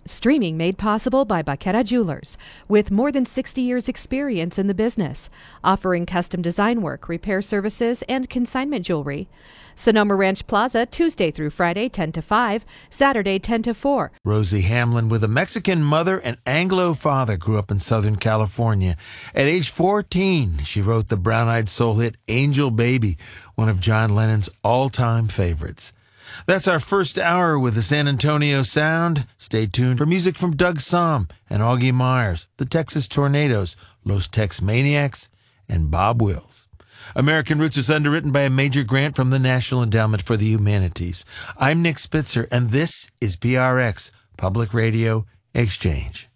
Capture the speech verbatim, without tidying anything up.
Streaming made possible by Baqueta Jewelers, with more than sixty years experience in the business, offering custom design work, repair services, and consignment jewelry. Sonoma Ranch Plaza, Tuesday through Friday, ten to five, Saturday, ten to four. Rosie Hamlin, with a Mexican mother and Anglo father, grew up in Southern California. At age fourteen, she wrote the brown-eyed soul hit Angel Baby, one of John Lennon's all-time favorites. That's our first hour with the San Antonio Sound. Stay tuned for music from Doug Somm and Augie Myers, the Texas Tornadoes, Los Tex Maniacs, and Bob Wills. American Roots is underwritten by a major grant from the National Endowment for the Humanities. I'm Nick Spitzer, and this is P R X, Public Radio Exchange.